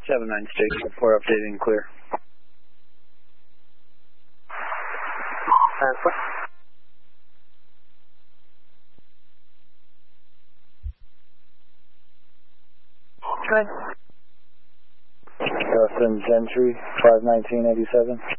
79 State, 4 updated and clear. Justin Gentry, 51987.